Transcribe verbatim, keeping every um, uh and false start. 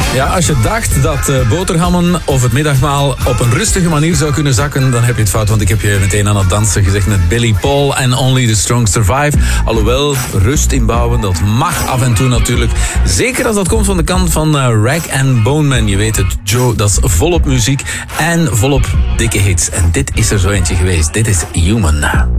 Ja, als je dacht dat uh, boterhammen of het middagmaal op een rustige manier zou kunnen zakken, dan heb je het fout, want ik heb je meteen aan het dansen gezegd met Billy Paul en Only the Strong Survive. Alhoewel, rust inbouwen, dat mag af en toe natuurlijk. Zeker als dat komt van de kant van uh, Rag and Bone Man. Je weet het, Joe, dat is volop muziek en volop dikke hits. En dit is er zo eentje geweest. Dit is Human.